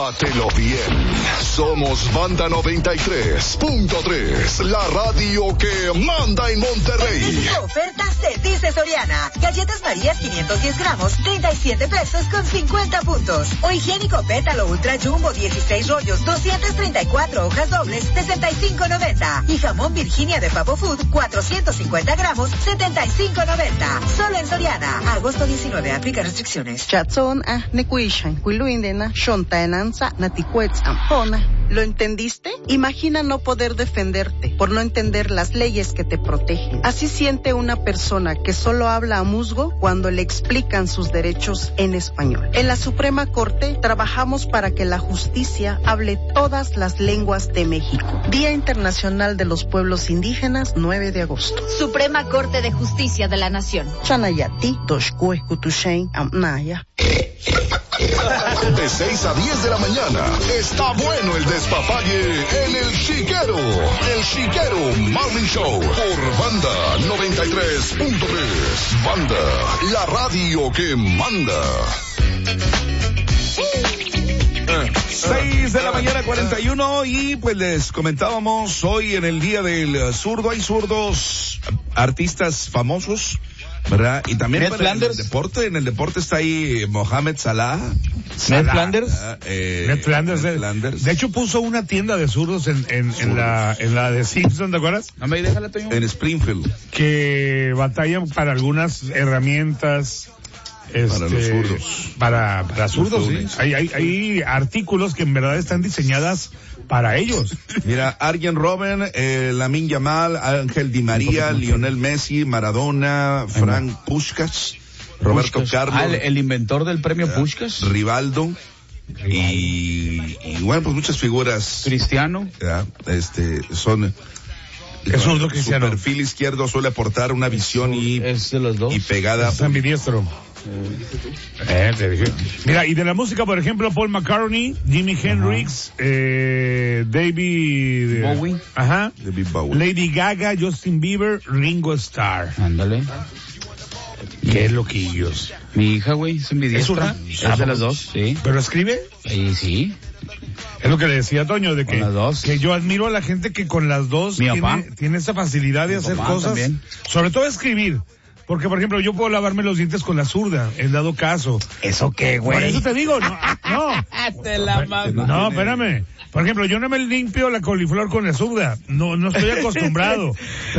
Pásatelo bien. Somos Banda 93.3, la radio que manda en Monterrey. Ofertas de Dice Soriana. Galletas Marías 510 gramos, 37 pesos con 50 puntos. O higiénico Pétalo Ultra Jumbo 16 rollos, 234 hojas dobles, 65.90. Y jamón Virginia de Pavo Food 450 gramos, 75.90. Solo en Soriana. Agosto 19. Aplica restricciones. Chatzón Nekuishan, Quiluindena, Shontaenanza, Naticuetz Ampona. ¿Lo entendiste? Imagina no poder defenderte por no entender las leyes que te protegen. Así siente una persona que solo habla a musgo cuando le explican sus derechos en español. En la Suprema Corte trabajamos para que la justicia hable todas las lenguas de México. Día Internacional de los Pueblos Indígenas, 9 de agosto. Suprema Corte de Justicia de la Nación. Chanayati, Toshkue, Kutushen, Amnaya. De 6 a 10 de la mañana, está bueno el despapalle en El Chiquero. El Chiquero Morning Show por Banda 93.3. Banda, la radio que manda. 6 de la mañana 41 y pues les comentábamos hoy en el Día del Zurdo, hay zurdos, artistas famosos, ¿verdad? Y también Ned Flanders. En el deporte está ahí Mohamed Salah. Ned Flanders. Ned Flanders. De hecho puso una tienda de zurdos en la de Simpson, ¿te acuerdas? No me déjala, Toño. En Springfield. Que batallan para algunas herramientas. Para los zurdos. Para zurdos, sí. Hay artículos que en verdad están diseñadas para ellos. Mira, Arjen Robben, Lamine Yamal, Ángel Di María, Lionel Messi, Maradona, Frank Puskás, Roberto Carlos. El inventor del premio Puskás. Rivaldo. Y bueno, pues muchas figuras. Cristiano. Son... Es zurdo cristiano. Su perfil izquierdo suele aportar una visión y pegada. Es ambidiestro. Te dije. Mira, y de la música, por ejemplo, Paul McCartney, Jimi Hendrix, David Bowie. David Bowie. Lady Gaga, Justin Bieber, Ringo Starr. Ándale. Qué loquillos. Mi hija, güey, es envidiestra. Es de las dos, sí. ¿Pero escribe? Sí. Es lo que le decía Toño, de que, las dos. que yo admiro a la gente que con las dos tiene esa facilidad de hacer cosas. También. Sobre todo escribir. Porque, por ejemplo, yo puedo lavarme los dientes con la zurda, en dado caso. ¿Eso qué, güey? Por eso te digo, no. Te la mamas. No, espérame. Por ejemplo, yo no me limpio la coliflor con la zurda. No estoy acostumbrado.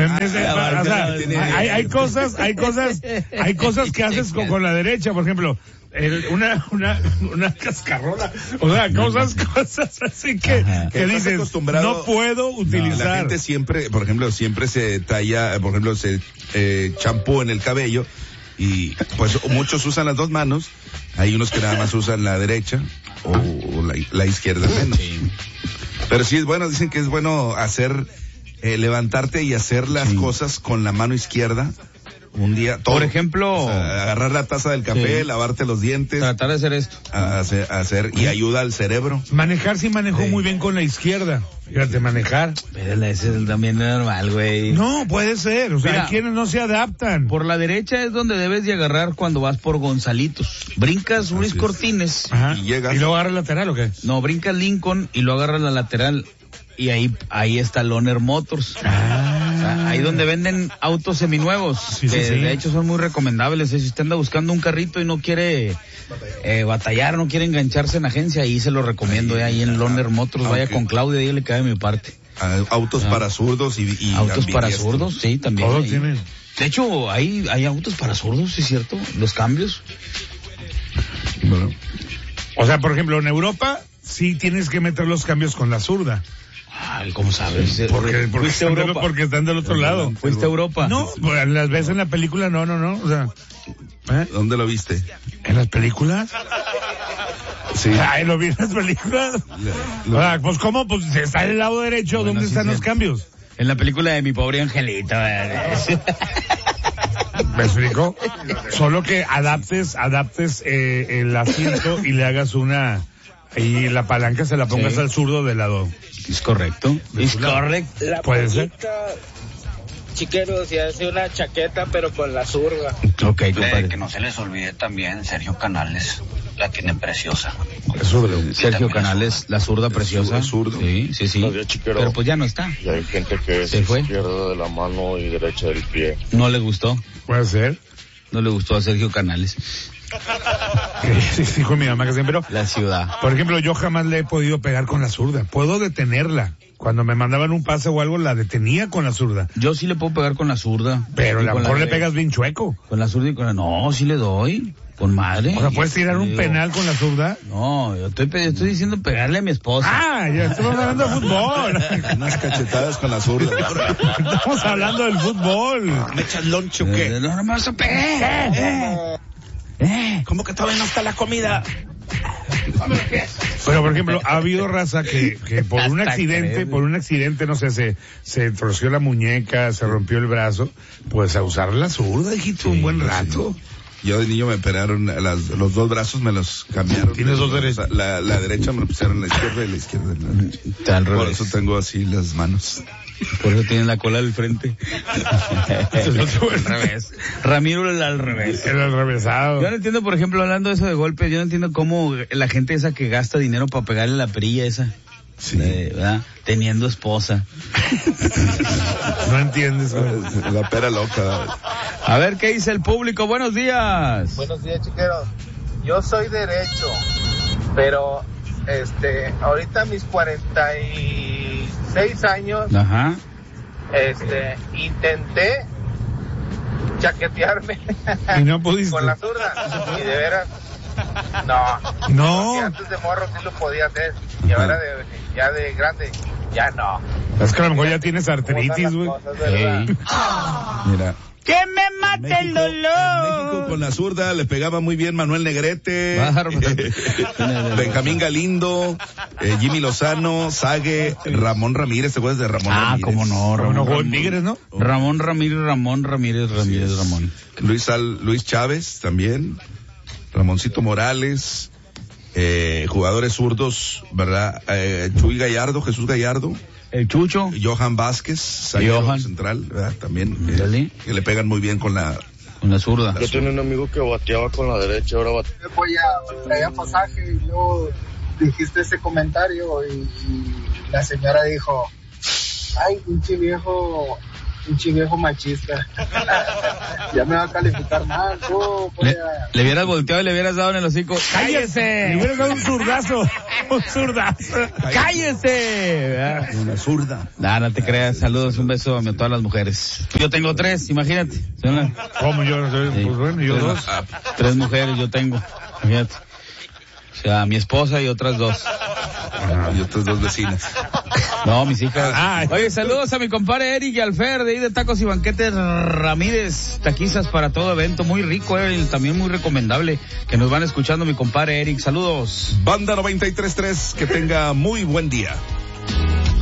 Hay cosas que haces con la derecha, por ejemplo. Una cascarrola, o sea, cosas así que dices, no puedo utilizar. La gente siempre, por ejemplo, se talla, por ejemplo, champú en el cabello y pues muchos usan las dos manos, hay unos que nada más usan la derecha o la izquierda menos. Sí. Pero sí es bueno, dicen que es bueno hacer, levantarte y hacer las cosas con la mano izquierda. Un día, todo. Por ejemplo, o sea, agarrar la taza del café, lavarte los dientes. Tratar de hacer esto. Hacer y ayuda al cerebro. Manejar sí manejó muy bien con la izquierda. Fíjate, manejar. Pero ese también es normal, güey. No, puede ser. O sea, hay quienes no se adaptan. Por la derecha es donde debes de agarrar cuando vas por Gonzalitos. Brincas Ruiz Cortines. Ajá. Y llegas. ¿Y luego agarras lateral o qué? No, brincas Lincoln y lo agarras la lateral. Y ahí está Loner Motors. O sea, ahí donde venden autos seminuevos. Sí. De hecho son muy recomendables. Si usted anda buscando un carrito y no quiere batallar, no quiere engancharse en agencia, ahí se lo recomiendo. Ahí en Loner Motors, vaya con Claudia, ahí le cae mi parte. Autos para zurdos y autos para zurdos, sí, también. Todo tienen. De hecho, hay autos para zurdos, ¿sí es cierto? Los cambios. Bueno. O sea, por ejemplo, en Europa sí tienes que meter los cambios con la zurda. Ay, ¿cómo sabes? Porque están del otro lado. ¿Fuiste a Europa? No, pues las ves en la película, no. O sea, ¿dónde lo viste? ¿En las películas? Sí. Ay, ¿lo vi en las películas? O sea, pues ¿cómo? Pues si está en el lado derecho, ¿dónde están los cambios? En la película de Mi Pobre Angelita. ¿Me explico? Solo que adaptes el asiento y le hagas y la palanca se la pongas al zurdo del lado. Es correcto. Es correcto. Puede ser. Chiquero, si hace una chaqueta pero con la zurda. Ok, compadre. Que no se les olvide también Sergio Canales. la tiene preciosa. Sergio Canales, la zurda preciosa. Es zurdo. Sí. Pero pues ya no está. Y hay gente que es izquierda de la mano y derecha del pie. No le gustó. Puede ser. No le gustó a Sergio Canales. Sí, con mi mamá que siempre. La ciudad. Por ejemplo, yo jamás le he podido pegar con la zurda. Puedo detenerla. Cuando me mandaban un pase o algo, la detenía con la zurda. Yo sí le puedo pegar con la zurda. Pero a lo mejor le pegas bien chueco. Con la zurda y con la... No, sí le doy. Con madre. O sea, ¿puedes tirar un penal con la zurda? No, yo estoy diciendo pegarle a mi esposa. Ya estamos hablando de fútbol. Unas cachetadas con la zurda. Estamos hablando del fútbol. ¿Me echas lonche o qué? No me vas a pegar. ¿Cómo que todavía no está la comida? Pero por ejemplo, ha habido raza que por un accidente, no sé, se torció la muñeca, se rompió el brazo, pues a usar la zurda, hijito, un buen rato. Yo de niño me operaron los dos brazos, me los cambiaron. ¿Tienes dos derechas? La derecha me lo pusieron la izquierda y la izquierda en la derecha. Al revés. Por eso tengo así las manos. Por eso tienen la cola al frente. Al revés. Ramiro el al revés. El al revésado. Yo no entiendo, por ejemplo, hablando de eso de golpes, yo no entiendo cómo la gente esa que gasta dinero para pegarle la perilla esa. Sí. ¿Verdad? Teniendo esposa. No entiendes. La pera loca. A ver qué dice el público. Buenos días. Buenos días, chiqueros. Yo soy derecho, pero ahorita a mis 46 años, ajá, intenté chaquetearme y no pudiste con la zurda, y de veras no. Antes de morro sí lo podía hacer, y ahora ya de grande ya no. Es que a lo mejor ya tienes artritis, güey. Mira. ¡Que me mate el dolor! En México con la zurda le pegaba muy bien Manuel Negrete, Benjamín Galindo, Jimmy Lozano, Sague, Ramón Ramírez. ¿Te acuerdas de Ramón Ramírez? Cómo no, Ramón Tigres, ¿no? Ramón Ramírez. Luis Chávez también, Ramoncito Morales, jugadores zurdos, ¿verdad? Chuy Gallardo, Jesús Gallardo. El Chucho. Johan Vázquez, central, ¿verdad? También, que le pegan muy bien con la zurda. Yo tenía un amigo que bateaba con la derecha, ahora batea. Traía pasaje y luego dijiste ese comentario y la señora dijo, ay, pinche viejo machista. Ya me va a calificar mal. Le hubieras volteado y le hubieras dado en el hocico. ¡Cállese! Le hubieras dado un zurdazo. ¡Cállese! Una zurda. No te creas. Saludos, un beso a todas las mujeres. Yo tengo 3, imagínate. ¿Cómo yo? Sí. Pues bueno, yo 2. 3 mujeres yo tengo, imagínate. O sea, mi esposa y otras 2. Y otras 2 vecinas. No, mis hijas. Oye, saludos a mi compadre Eric y Alfer de ahí de Tacos y Banquetes Ramírez, taquizas para todo evento, muy rico, también muy recomendable, que nos van escuchando mi compadre Eric. Saludos. Banda 93.3, que tenga muy buen día.